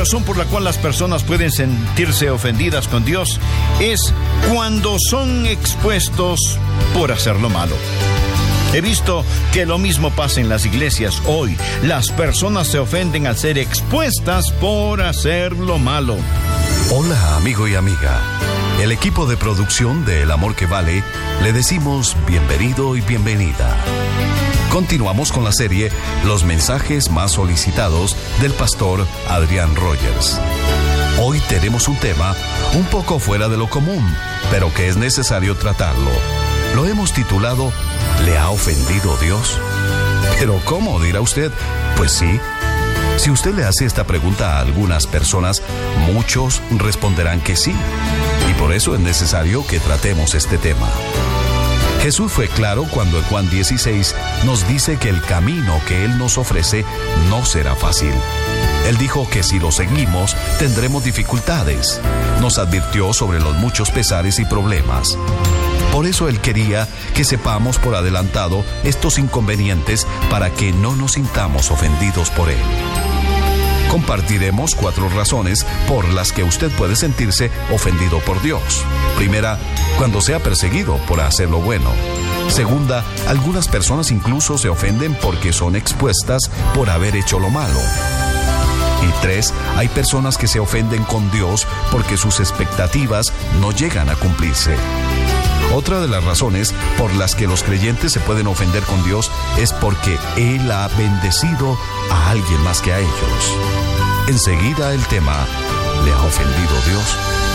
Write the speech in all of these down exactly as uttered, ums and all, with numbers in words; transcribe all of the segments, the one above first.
razón por la cual las personas pueden sentirse ofendidas con Dios es cuando son expuestos por hacer lo malo. He visto que lo mismo pasa en las iglesias hoy. Las personas se ofenden al ser expuestas por hacer lo malo. Hola, amigo y amiga. El equipo de producción de El Amor que Vale le decimos bienvenido y bienvenida. Continuamos con la serie Los mensajes más solicitados del pastor Adrián Rogers. Hoy tenemos un tema un poco fuera de lo común, pero que es necesario tratarlo. Lo hemos titulado ¿Le ha ofendido Dios? ¿Pero cómo? Dirá usted. Pues sí. Si usted le hace esta pregunta a algunas personas, muchos responderán que sí. Y por eso es necesario que tratemos este tema. Jesús fue claro cuando en Juan dieciséis nos dice que el camino que Él nos ofrece no será fácil. Él dijo que si lo seguimos tendremos dificultades. Nos advirtió sobre los muchos pesares y problemas. Por eso Él quería que sepamos por adelantado estos inconvenientes para que no nos sintamos ofendidos por Él. Compartiremos cuatro razones por las que usted puede sentirse ofendido por Dios. Primera, cuando sea perseguido por hacer lo bueno. Segunda, algunas personas incluso se ofenden porque son expuestas por haber hecho lo malo. Y tres, hay personas que se ofenden con Dios porque sus expectativas no llegan a cumplirse. Otra de las razones por las que los creyentes se pueden ofender con Dios es porque Él ha bendecido a alguien más que a ellos. Enseguida el tema, ¿le ha ofendido Dios?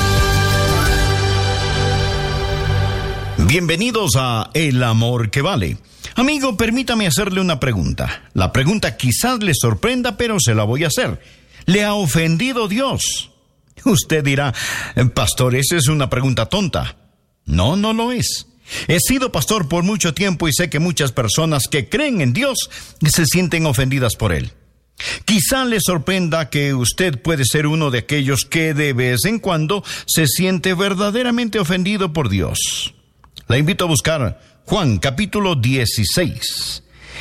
Bienvenidos a El Amor que Vale. Amigo, permítame hacerle una pregunta. La pregunta quizás le sorprenda, pero se la voy a hacer. ¿Le ha ofendido Dios? Usted dirá, pastor, esa es una pregunta tonta. No, no lo es. He sido pastor por mucho tiempo y sé que muchas personas que creen en Dios se sienten ofendidas por Él. Quizá le sorprenda que usted puede ser uno de aquellos que de vez en cuando se siente verdaderamente ofendido por Dios. La invito a buscar Juan capítulo dieciséis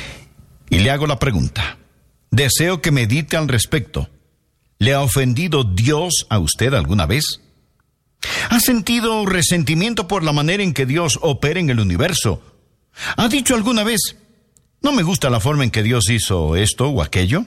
y le hago la pregunta. Deseo que medite al respecto. ¿Le ha ofendido Dios a usted alguna vez? ¿Ha sentido resentimiento por la manera en que Dios opera en el universo? ¿Ha dicho alguna vez, no me gusta la forma en que Dios hizo esto o aquello?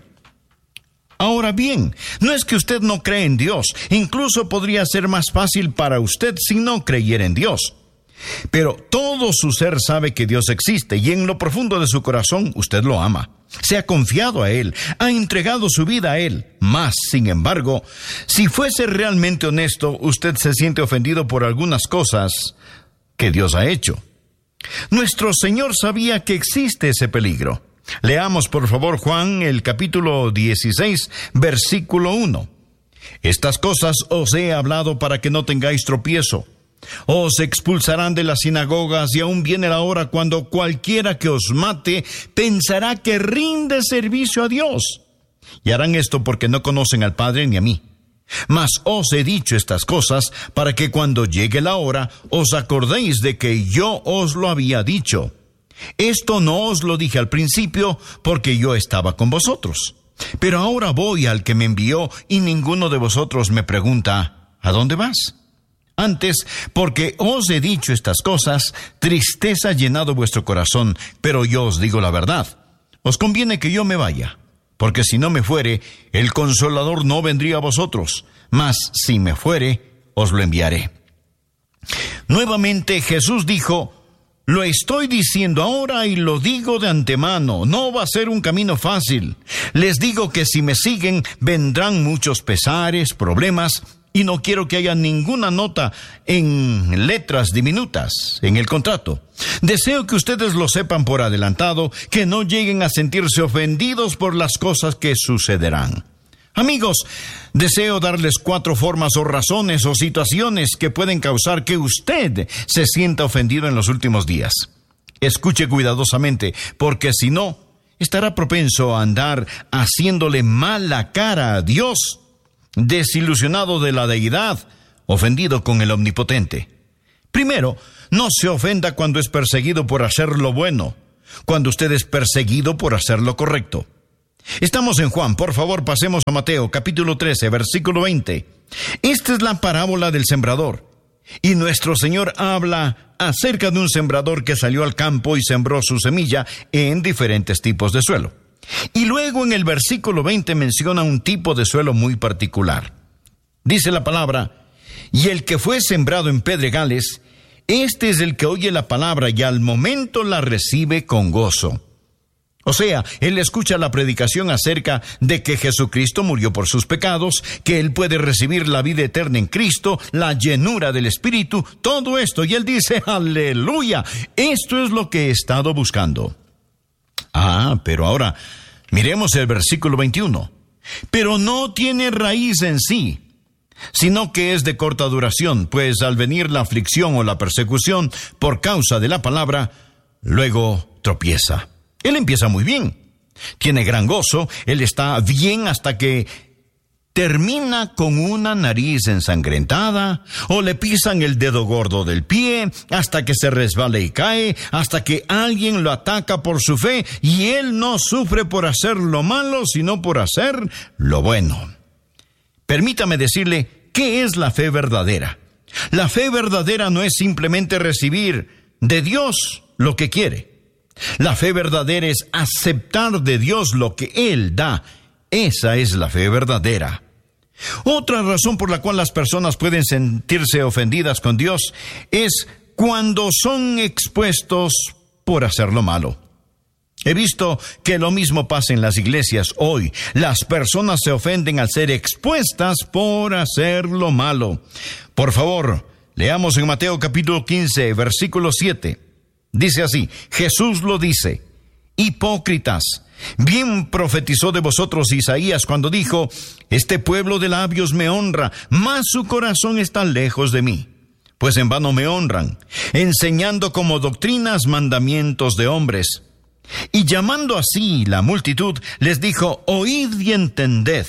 Ahora bien, no es que usted no cree en Dios. Incluso podría ser más fácil para usted si no creyera en Dios. Pero todo su ser sabe que Dios existe y en lo profundo de su corazón usted lo ama. Se ha confiado a Él, ha entregado su vida a Él. Mas, sin embargo, si fuese realmente honesto, usted se siente ofendido por algunas cosas que Dios ha hecho. Nuestro Señor sabía que existe ese peligro. Leamos por favor Juan el capítulo dieciséis, versículo uno. Estas cosas os he hablado para que no tengáis tropiezo. Os expulsarán de las sinagogas y aún viene la hora cuando cualquiera que os mate pensará que rinde servicio a Dios. Y harán esto porque no conocen al Padre ni a mí. Mas os he dicho estas cosas para que cuando llegue la hora os acordéis de que yo os lo había dicho. Esto no os lo dije al principio porque yo estaba con vosotros. Pero ahora voy al que me envió y ninguno de vosotros me pregunta, ¿a dónde vas? Antes, porque os he dicho estas cosas, tristeza ha llenado vuestro corazón, pero yo os digo la verdad. Os conviene que yo me vaya, porque si no me fuere, el Consolador no vendría a vosotros, mas si me fuere, os lo enviaré. Nuevamente Jesús dijo, lo estoy diciendo ahora y lo digo de antemano, no va a ser un camino fácil. Les digo que si me siguen, vendrán muchos pesares, problemas, y no quiero que haya ninguna nota en letras diminutas en el contrato. Deseo que ustedes lo sepan por adelantado, que no lleguen a sentirse ofendidos por las cosas que sucederán. Amigos, deseo darles cuatro formas o razones o situaciones que pueden causar que usted se sienta ofendido en los últimos días. Escuche cuidadosamente, porque si no, estará propenso a andar haciéndole mala cara a Dios, desilusionado de la deidad, ofendido con el Omnipotente. Primero, no se ofenda cuando es perseguido por hacer lo bueno, cuando usted es perseguido por hacer lo correcto. Estamos en Juan, por favor pasemos a Mateo capítulo trece, versículo veinte. Esta es la parábola del sembrador. Y nuestro Señor habla acerca de un sembrador que salió al campo y sembró su semilla en diferentes tipos de suelo. Y luego en el versículo veinte menciona un tipo de suelo muy particular. Dice la palabra: y el que fue sembrado en pedregales, este es el que oye la palabra y al momento la recibe con gozo. O sea, él escucha la predicación acerca de que Jesucristo murió por sus pecados, que él puede recibir la vida eterna en Cristo, la llenura del Espíritu, todo esto, y él dice: ¡aleluya! Esto es lo que he estado buscando. Ah, pero ahora, miremos el versículo veintiuno. Pero no tiene raíz en sí, sino que es de corta duración, pues al venir la aflicción o la persecución por causa de la palabra, luego tropieza. Él empieza muy bien, tiene gran gozo, él está bien hasta que termina con una nariz ensangrentada, o le pisan el dedo gordo del pie, hasta que se resbala y cae, hasta que alguien lo ataca por su fe, y él no sufre por hacer lo malo, sino por hacer lo bueno. Permítame decirle, ¿qué es la fe verdadera? La fe verdadera no es simplemente recibir de Dios lo que quiere. La fe verdadera es aceptar de Dios lo que Él da. Esa es la fe verdadera. Otra razón por la cual las personas pueden sentirse ofendidas con Dios es cuando son expuestos por hacer lo malo. He visto que lo mismo pasa en las iglesias hoy. Las personas se ofenden al ser expuestas por hacer lo malo. Por favor, leamos en Mateo capítulo quince, versículo siete. Dice así: Jesús lo dice: hipócritas, bien profetizó de vosotros Isaías cuando dijo: este pueblo de labios me honra, mas su corazón está lejos de mí. Pues en vano me honran, enseñando como doctrinas mandamientos de hombres. Y llamando así la multitud, les dijo: oíd y entended.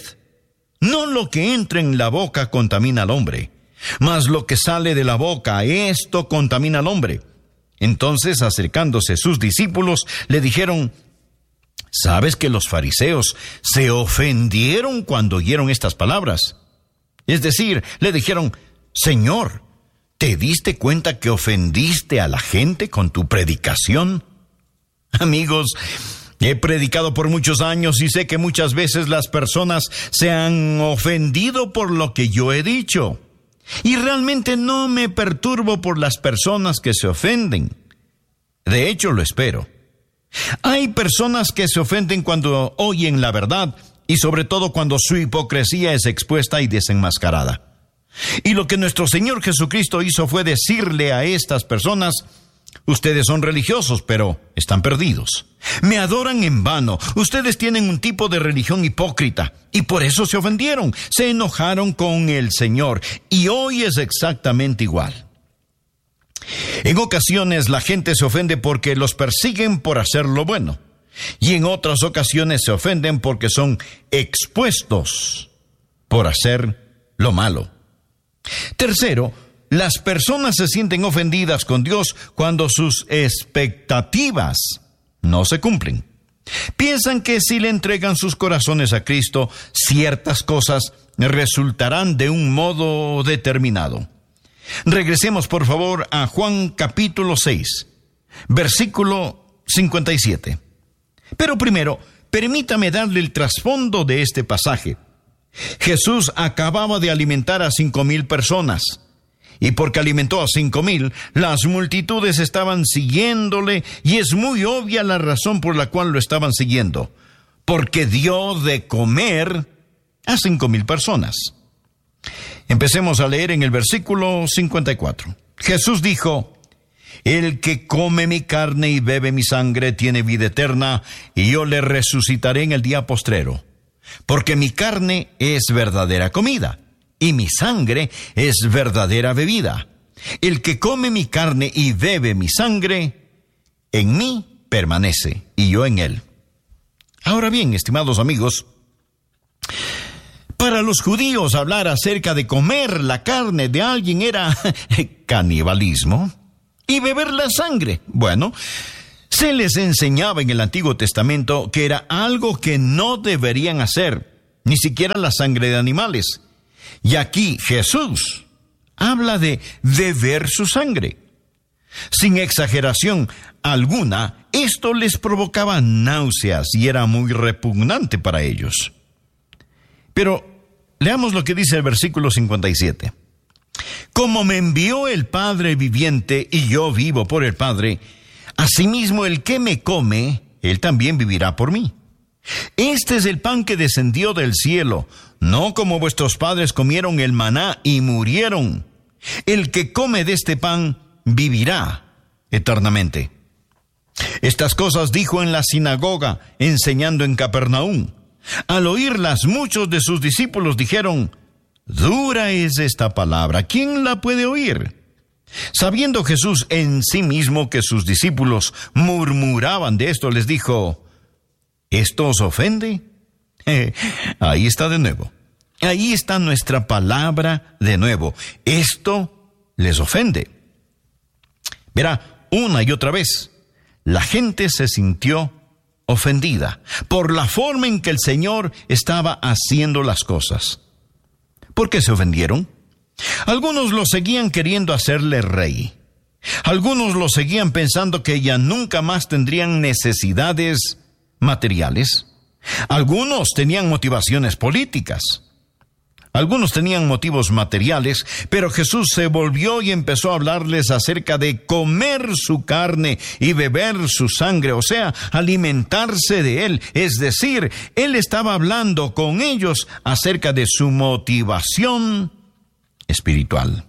No lo que entra en la boca contamina al hombre, mas lo que sale de la boca, esto contamina al hombre. Entonces, acercándose sus discípulos, le dijeron: ¿sabes que los fariseos se ofendieron cuando oyeron estas palabras? Es decir, le dijeron: Señor, ¿te diste cuenta que ofendiste a la gente con tu predicación? Amigos, he predicado por muchos años y sé que muchas veces las personas se han ofendido por lo que yo he dicho. Y realmente no me perturbo por las personas que se ofenden. De hecho, lo espero. Hay personas que se ofenden cuando oyen la verdad y sobre todo cuando su hipocresía es expuesta y desenmascarada. Y lo que nuestro Señor Jesucristo hizo fue decirle a estas personas: ustedes son religiosos, pero están perdidos. Me adoran en vano. Ustedes tienen un tipo de religión hipócrita. Y por eso se ofendieron. Se enojaron con el Señor. Y hoy es exactamente igual. En ocasiones la gente se ofende porque los persiguen por hacer lo bueno. Y en otras ocasiones se ofenden porque son expuestos por hacer lo malo. Tercero, las personas se sienten ofendidas con Dios cuando sus expectativas no se cumplen. Piensan que si le entregan sus corazones a Cristo, ciertas cosas resultarán de un modo determinado. Regresemos por favor a Juan capítulo seis, versículo cincuenta y siete. Pero primero, permítame darle el trasfondo de este pasaje. Jesús acababa de alimentar a cinco mil personas. Y porque alimentó a cinco mil, las multitudes estaban siguiéndole, y es muy obvia la razón por la cual lo estaban siguiendo. Porque dio de comer a cinco mil personas. Empecemos a leer en el versículo cincuenta y cuatro. Jesús dijo: el que come mi carne y bebe mi sangre tiene vida eterna, y yo le resucitaré en el día postrero. Porque mi carne es verdadera comida, y mi sangre es verdadera bebida. El que come mi carne y bebe mi sangre, en mí permanece, y yo en él. Ahora bien, estimados amigos, para los judíos hablar acerca de comer la carne de alguien era canibalismo. Y beber la sangre, bueno, Se les enseñaba en el Antiguo Testamento que era algo que no deberían hacer, ni siquiera la sangre de animales. Y aquí Jesús habla de beber su sangre. Sin exageración alguna, esto les provocaba náuseas y era muy repugnante para ellos. Pero leamos lo que dice el versículo cincuenta y siete. Como me envió el Padre viviente y yo vivo por el Padre, asimismo el que me come, él también vivirá por mí. Este es el pan que descendió del cielo, no como vuestros padres comieron el maná y murieron. El que come de este pan vivirá eternamente. Estas cosas dijo en la sinagoga, enseñando en Capernaum. Al oírlas, muchos de sus discípulos dijeron: dura es esta palabra, ¿quién la puede oír? Sabiendo Jesús en sí mismo que sus discípulos murmuraban de esto, les dijo: ¿esto os ofende? Eh, ahí está de nuevo. Ahí está nuestra palabra de nuevo. Esto les ofende. Verá, una y otra vez, la gente se sintió ofendida por la forma en que el Señor estaba haciendo las cosas. ¿Por qué se ofendieron? Algunos lo seguían queriendo hacerle rey. Algunos lo seguían pensando que ya nunca más tendrían necesidades materiales. Algunos tenían motivaciones políticas. Algunos tenían motivos materiales, pero Jesús se volvió y empezó a hablarles acerca de comer su carne y beber su sangre, o sea, alimentarse de él. Es decir, él estaba hablando con ellos acerca de su motivación espiritual.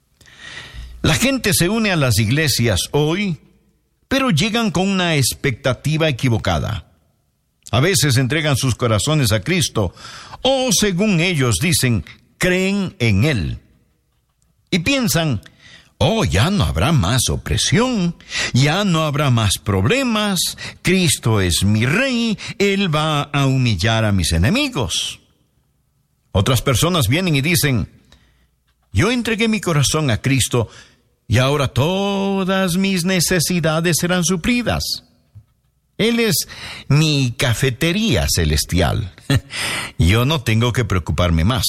La gente se une a las iglesias hoy, pero llegan con una expectativa equivocada. A veces entregan sus corazones a Cristo, o según ellos dicen, creen en Él. Y piensan, oh, ya no habrá más opresión, ya no habrá más problemas, Cristo es mi Rey, Él va a humillar a mis enemigos. Otras personas vienen y dicen, yo entregué mi corazón a Cristo y ahora todas mis necesidades serán suplidas. Él es mi cafetería celestial. Yo no tengo que preocuparme más.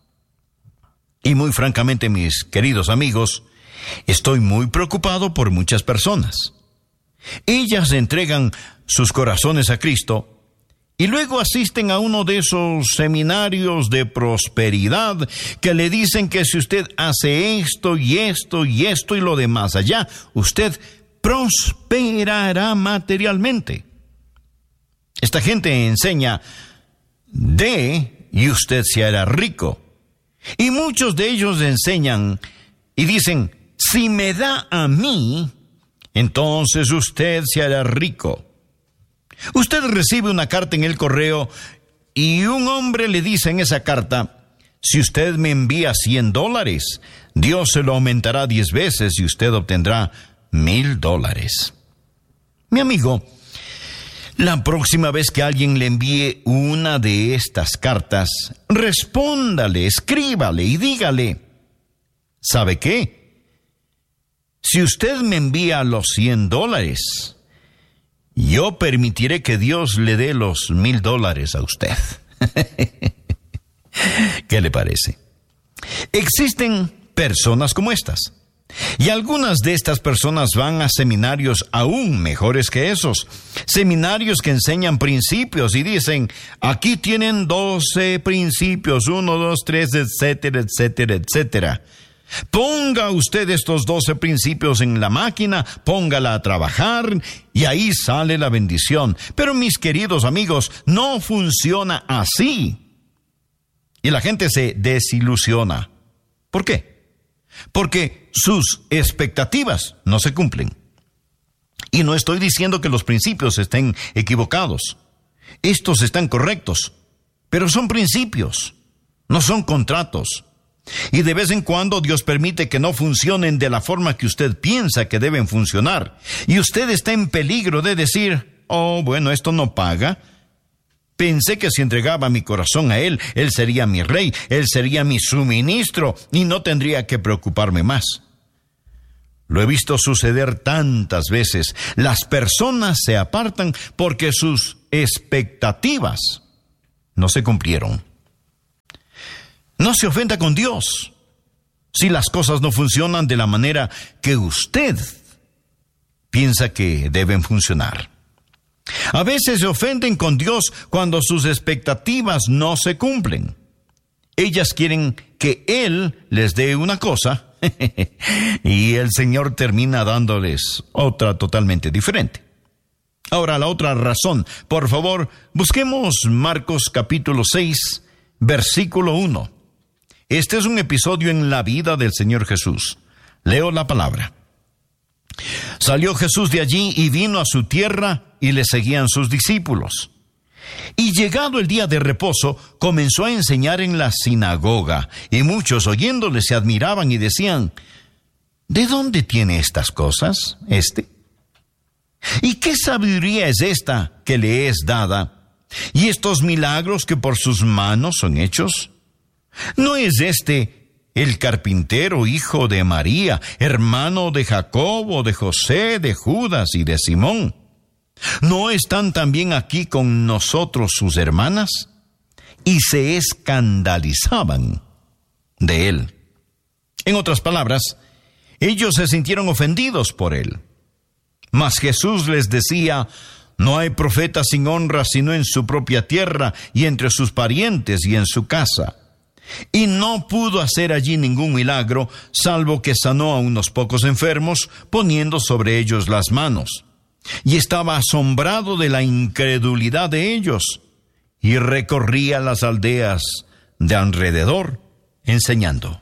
Y muy francamente, mis queridos amigos, estoy muy preocupado por muchas personas. Ellas entregan sus corazones a Cristo y luego asisten a uno de esos seminarios de prosperidad que le dicen que si usted hace esto y esto y esto y lo demás allá, usted prosperará materialmente. Esta gente enseña, dé y usted se hará rico. Y muchos de ellos enseñan y dicen, si me da a mí, entonces usted se hará rico. Usted recibe una carta en el correo y un hombre le dice en esa carta, si usted me envía cien dólares, Dios se lo aumentará diez veces y usted obtendrá mil dólares. Mi amigo, la próxima vez que alguien le envíe una de estas cartas, respóndale, escríbale y dígale, ¿sabe qué? Si usted me envía los cien dólares, yo permitiré que Dios le dé los mil dólares a usted. ¿Qué le parece? Existen personas como estas. Y algunas de estas personas van a seminarios aún mejores que esos. Seminarios que enseñan principios y dicen, aquí tienen doce principios, uno, dos, tres, etcétera, etcétera, etcétera. Ponga usted estos doce principios en la máquina, póngala a trabajar y ahí sale la bendición. Pero mis queridos amigos, no funciona así. Y la gente se desilusiona. ¿Por qué? Porque sus expectativas no se cumplen. Y no estoy diciendo que los principios estén equivocados. Estos están correctos, pero son principios, no son contratos. Y de vez en cuando Dios permite que no funcionen de la forma que usted piensa que deben funcionar. Y usted está en peligro de decir, oh, bueno, esto no paga. Pensé que si entregaba mi corazón a Él, Él sería mi rey, Él sería mi suministro y no tendría que preocuparme más. Lo he visto suceder tantas veces. Las personas se apartan porque sus expectativas no se cumplieron. No se ofenda con Dios si las cosas no funcionan de la manera que usted piensa que deben funcionar. A veces se ofenden con Dios cuando sus expectativas no se cumplen. Ellas quieren que Él les dé una cosa y el Señor termina dándoles otra totalmente diferente. Ahora, la otra razón. Por favor, busquemos Marcos capítulo seis, versículo uno. Este es un episodio en la vida del Señor Jesús. Leo la palabra. Salió Jesús de allí y vino a su tierra y le seguían sus discípulos. Y llegado el día de reposo, comenzó a enseñar en la sinagoga, y muchos oyéndole se admiraban y decían: ¿de dónde tiene estas cosas este? ¿Y qué sabiduría es esta que le es dada? ¿Y estos milagros que por sus manos son hechos? ¿No es este el carpintero, hijo de María, hermano de Jacobo, de José, de Judas y de Simón? ¿No están también aquí con nosotros sus hermanas? Y se escandalizaban de él. En otras palabras, ellos se sintieron ofendidos por él. Mas Jesús les decía: no hay profeta sin honra sino en su propia tierra y entre sus parientes y en su casa. Y no pudo hacer allí ningún milagro, salvo que sanó a unos pocos enfermos, poniendo sobre ellos las manos. Y estaba asombrado de la incredulidad de ellos, y recorría las aldeas de alrededor, enseñando.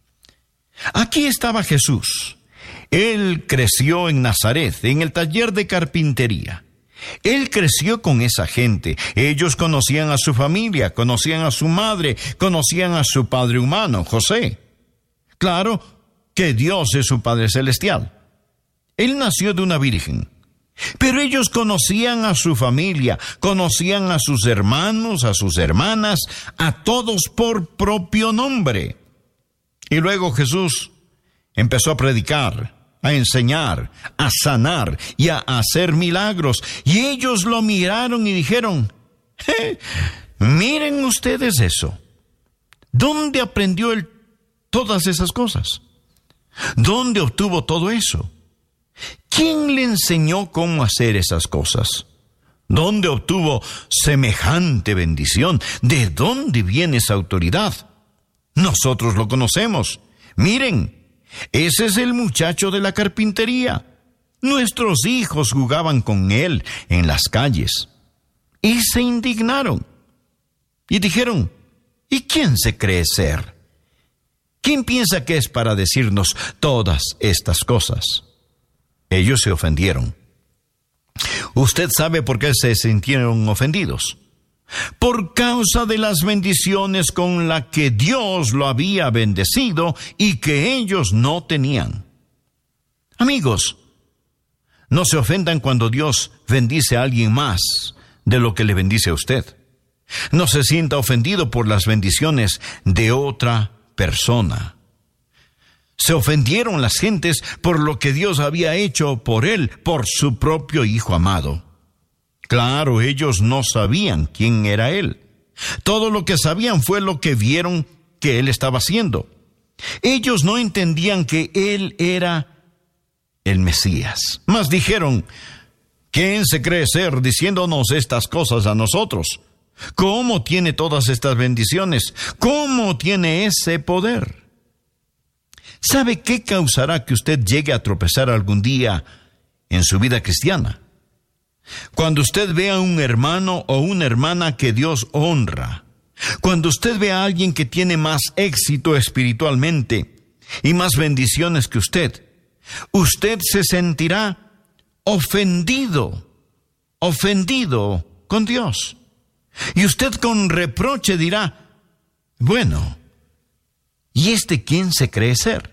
Aquí estaba Jesús. Él creció en Nazaret, en el taller de carpintería. Él creció con esa gente. Ellos conocían a su familia, conocían a su madre, conocían a su padre humano, José. Claro que Dios es su Padre Celestial. Él nació de una virgen. Pero ellos conocían a su familia, conocían a sus hermanos, a sus hermanas, a todos por propio nombre. Y luego Jesús empezó a predicar, a enseñar, a sanar y a hacer milagros. Y ellos lo miraron y dijeron: eh, miren ustedes eso. ¿Dónde aprendió él todas esas cosas? ¿Dónde obtuvo todo eso? ¿Quién le enseñó cómo hacer esas cosas? ¿Dónde obtuvo semejante bendición? ¿De dónde viene esa autoridad? Nosotros lo conocemos. Miren, ese es el muchacho de la carpintería. Nuestros hijos jugaban con él en las calles. Y se indignaron. Y dijeron: ¿y quién se cree ser? ¿Quién piensa que es para decirnos todas estas cosas? Ellos se ofendieron. ¿Usted sabe por qué se sintieron ofendidos? Por causa de las bendiciones con las que Dios lo había bendecido y que ellos no tenían. Amigos, no se ofendan cuando Dios bendice a alguien más de lo que le bendice a usted. No se sienta ofendido por las bendiciones de otra persona. Se ofendieron las gentes por lo que Dios había hecho por él, por su propio Hijo amado. Claro, ellos no sabían quién era él. Todo lo que sabían fue lo que vieron que él estaba haciendo. Ellos no entendían que él era el Mesías. Mas dijeron: ¿quién se cree ser diciéndonos estas cosas a nosotros? ¿Cómo tiene todas estas bendiciones? ¿Cómo tiene ese poder? ¿Sabe qué causará que usted llegue a tropezar algún día en su vida cristiana? Cuando usted vea a un hermano o una hermana que Dios honra, cuando usted vea a alguien que tiene más éxito espiritualmente y más bendiciones que usted, usted se sentirá ofendido, ofendido con Dios. Y usted con reproche dirá: bueno, ¿y este quién se cree ser?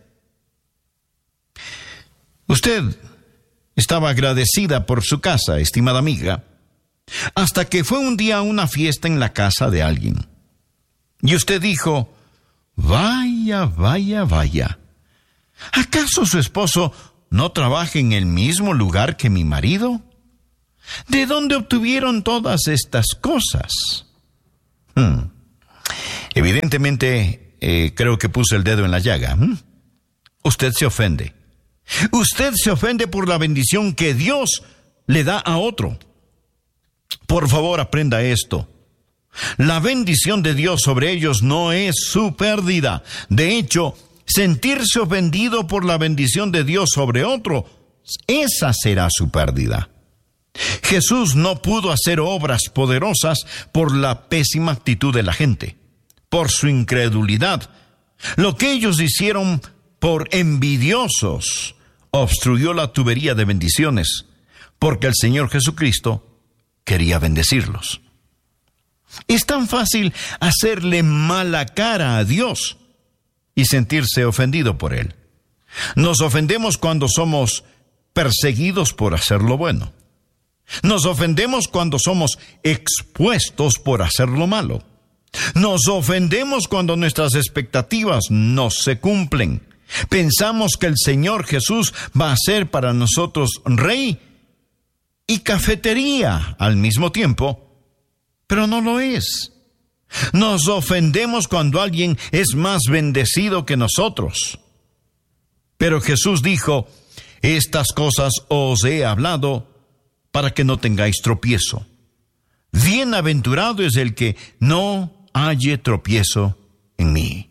Usted estaba agradecida por su casa, estimada amiga, hasta que fue un día a una fiesta en la casa de alguien. Y usted dijo: vaya, vaya, vaya. ¿Acaso su esposo no trabaja en el mismo lugar que mi marido? ¿De dónde obtuvieron todas estas cosas? Hmm. Evidentemente, eh, creo que puse el dedo en la llaga. ¿Mm? Usted se ofende. Usted se ofende por la bendición que Dios le da a otro. Por favor, aprenda esto. La bendición de Dios sobre ellos no es su pérdida. De hecho, sentirse ofendido por la bendición de Dios sobre otro, esa será su pérdida. Jesús no pudo hacer obras poderosas por la pésima actitud de la gente, por su incredulidad. Lo que ellos hicieron por envidiosos obstruyó la tubería de bendiciones, porque el Señor Jesucristo quería bendecirlos. Es tan fácil hacerle mala cara a Dios y sentirse ofendido por Él. Nos ofendemos cuando somos perseguidos por hacer lo bueno. Nos ofendemos cuando somos expuestos por hacer lo malo. Nos ofendemos cuando nuestras expectativas no se cumplen. Pensamos que el Señor Jesús va a ser para nosotros rey y cafetería al mismo tiempo, pero no lo es. Nos ofendemos cuando alguien es más bendecido que nosotros. Pero Jesús dijo, estas cosas os he hablado para que no tengáis tropiezo. Bienaventurado es el que no halle tropiezo en mí.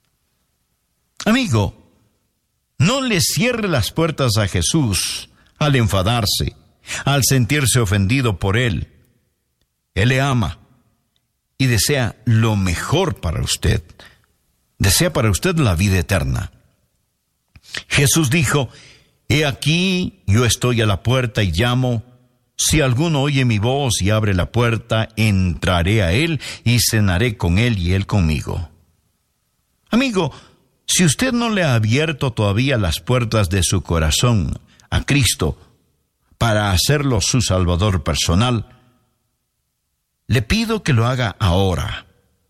Amigo, no le cierre las puertas a Jesús al enfadarse, al sentirse ofendido por Él. Él le ama y desea lo mejor para usted. Desea para usted la vida eterna. Jesús dijo, he aquí, yo estoy a la puerta y llamo. Si alguno oye mi voz y abre la puerta, entraré a él y cenaré con él y él conmigo. Amigo, si usted no le ha abierto todavía las puertas de su corazón a Cristo para hacerlo su Salvador personal, le pido que lo haga ahora.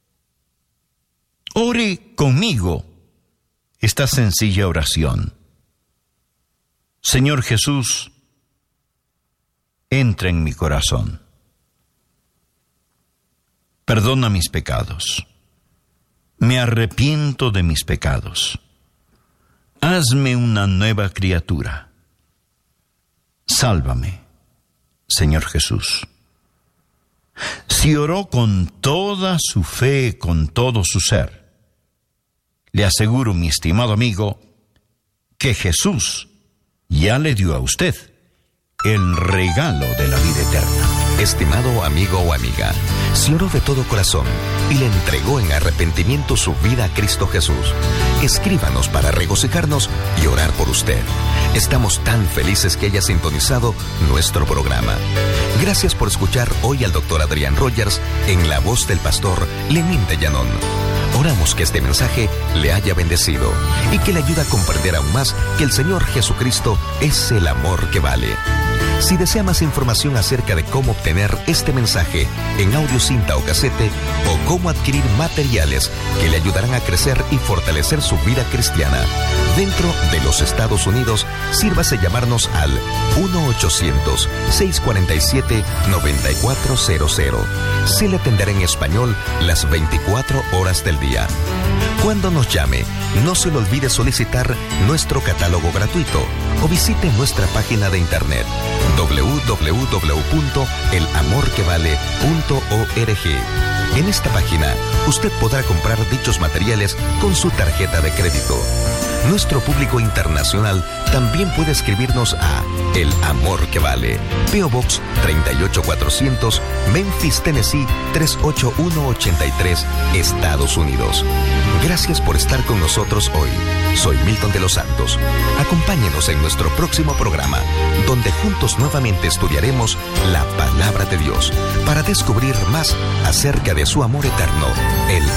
Ore conmigo esta sencilla oración. Señor Jesús, entra en mi corazón. Perdona mis pecados. Me arrepiento de mis pecados. Hazme una nueva criatura. Sálvame, Señor Jesús. Si oró con toda su fe, con todo su ser, le aseguro, mi estimado amigo, que Jesús ya le dio a usted el regalo de la vida eterna. Estimado amigo o amiga, si oró de todo corazón y le entregó en arrepentimiento su vida a Cristo Jesús, escríbanos para regocijarnos y orar por usted. Estamos tan felices que haya sintonizado nuestro programa. Gracias por escuchar hoy al doctor Adrián Rogers en la voz del pastor Lenín de Llanón. Oramos que este mensaje le haya bendecido y que le ayude a comprender aún más que el Señor Jesucristo es el amor que vale. Si desea más información acerca de cómo obtener este mensaje en audio, cinta o casete, o cómo adquirir materiales que le ayudarán a crecer y fortalecer su vida cristiana dentro de los Estados Unidos, sírvase llamarnos al uno ochocientos, seiscientos cuarenta y siete, noventa y cuatro cero cero. Se le atenderá en español las veinticuatro horas del día. Cuando nos llame, no se le olvide solicitar nuestro catálogo gratuito o visite nuestra página de internet doble u doble u doble u punto el amor que vale punto org. En esta página, usted podrá comprar dichos materiales con su tarjeta de crédito. Nuestro público internacional también puede escribirnos a El Amor que Vale, P O Box treinta y ocho cuatrocientos, Memphis, Tennessee tres ocho uno ocho tres, Estados Unidos. Gracias por estar con nosotros hoy. Soy Milton de los Santos. Acompáñenos en nuestro próximo programa, donde juntos nuevamente estudiaremos la Palabra de Dios para descubrir más acerca de su amor eterno, el